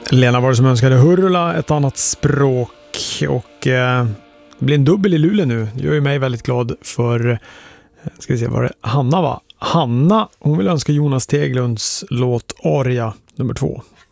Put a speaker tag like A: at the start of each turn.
A: Lena var det som önskade Hurula, ett annat språk, och det blir en dubbel i Luleå nu. Det gör ju mig väldigt glad för, ska vi se vad det Hanna va? Hanna, hon vill önska Jonas Teglunds låt Aria nummer 2.